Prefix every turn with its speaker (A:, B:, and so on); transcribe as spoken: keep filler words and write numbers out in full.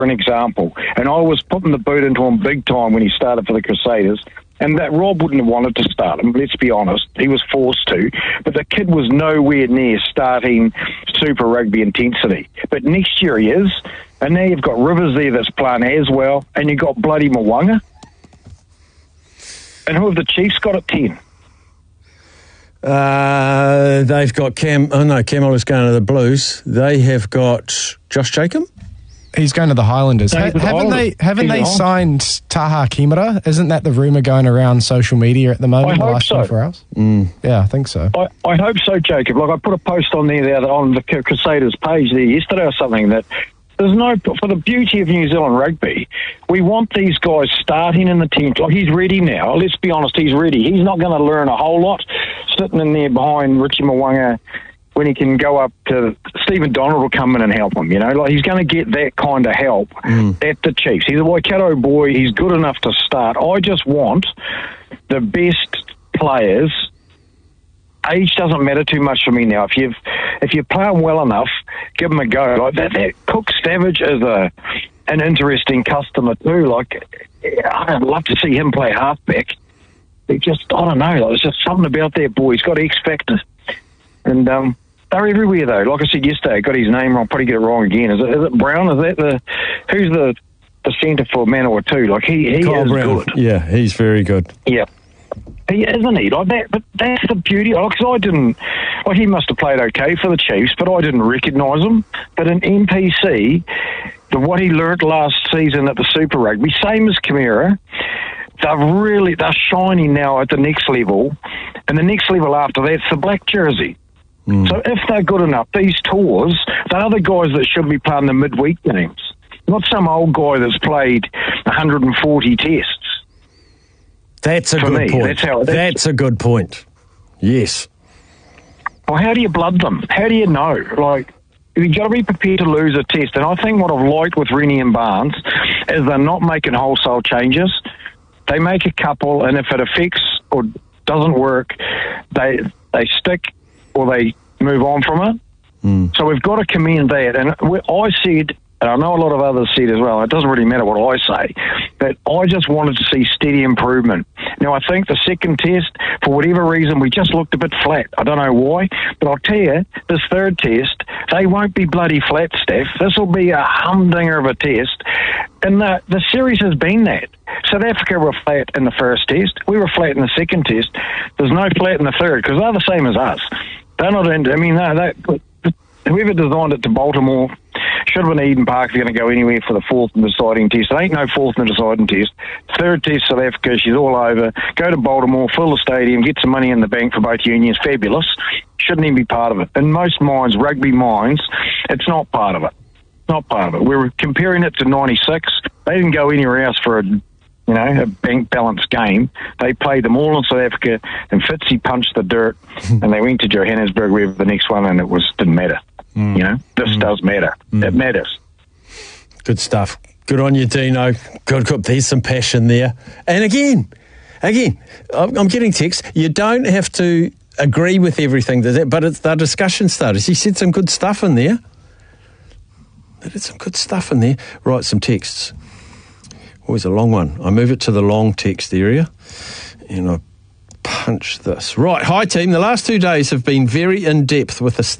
A: an example, and I was putting the boot into him big time when he started for the Crusaders. And that Rob wouldn't have wanted to start him, let's be honest. He was forced to. But the kid was nowhere near starting Super Rugby intensity. But next year he is. And now you've got Rivers there that's playing as well. And you've got bloody Mwanga. And who have the Chiefs got at ten?
B: Uh, they've got Cam... Oh, no, Camel is going to the Blues. They have got Josh Jacob.
C: He's going to the Highlanders. Ha- haven't Highlanders. they Haven't He's they signed Taha Kimura? Isn't that the rumour going around social media at the moment?
A: I
C: the
A: hope
C: last
A: so.
C: twenty-four hours?
B: Mm.
C: Yeah, I think so.
A: I, I hope so, Jacob. Like I put a post on there, there on the Crusaders page there yesterday or something that there's no, for the beauty of New Zealand rugby, we want these guys starting in the team. Like he's ready now. Let's be honest, he's ready. He's not going to learn a whole lot sitting in there behind Richie Mwanga when he can go up to Stephen Donald will come in and help him, you know. Like he's going to get that kind of help mm. at the Chiefs. He's a Waikato boy. He's good enough to start. I just want the best players. Age doesn't matter too much for me now. If you've if you're playing well enough, give them a go. Like that, that Cook Savage is a an interesting customer too. Like I'd love to see him play halfback. It just I don't know. Like, there's just something about that boy. He's got X factor, and um. They're everywhere, though. Like I said yesterday, I got his name wrong. I'll probably get it wrong again. Is it, is it Brown? Is that the... Who's the, the centre for Manawa two? Like, he, he
B: Kyle
A: is
B: Brown.
A: good.
B: Yeah, he's very good.
A: Yeah. He isn't he? Like that, but that's the beauty. Because I didn't... Like, he must have played okay for the Chiefs, but I didn't recognise him. But in N P C, the, what he learnt last season at the Super Rugby, same as Kimura, they're really... They're shining now at the next level. And the next level after that's the black jersey. Mm. So if they're good enough, these tours, they're the guys that should be playing the midweek games, not some old guy that's played one hundred forty tests.
B: That's a
A: For
B: good
A: me,
B: point.
A: That's, how,
B: that's, that's a good point. Yes.
A: Well, how do you blood them? How do you know? Like, you've got to be prepared to lose a test. And I think what I've liked with Rennie and Barnes is they're not making wholesale changes. They make a couple, and if it affects or doesn't work, they they stick or they move on from it. Mm. So we've got to commend that. And I said, and I know a lot of others said as well, it doesn't really matter what I say, but I just wanted to see steady improvement. Now, I think the second test, for whatever reason, we just looked a bit flat. I don't know why, but I'll tell you, this third test, they won't be bloody flat, Steph. This will be a humdinger of a test. And the, the series has been that. South Africa were flat in the first test. We were flat in the second test. There's no flat in the third because they're the same as us. They're not in, I mean, they, they, whoever designed it to Baltimore should have been Eden Park if you're going to go anywhere for the fourth and deciding test. There ain't no fourth and deciding test. Third test, South Africa, she's all over. Go to Baltimore, fill the stadium, get some money in the bank for both unions. Fabulous. Shouldn't even be part of it. In most minds, rugby minds, it's not part of it. Not part of it. We were comparing it to ninety-six. They didn't go anywhere else for a, you know, a bank balance game. They played them all in South Africa, and Fitzy punched the dirt, and they went to Johannesburg, where the next one, and it was didn't matter. Mm. You know, this mm. does matter. Mm. It matters.
B: Good stuff. Good on you, Dino. Good, good. There's some passion there. And again, again, I'm, I'm getting texts. You don't have to agree with everything, but it's the discussion starters. He said some good stuff in there. They did some good stuff in there. Right, some texts. Always a long one. I move it to the long text area and I punch this. Right, hi team. The last two days have been very in-depth with the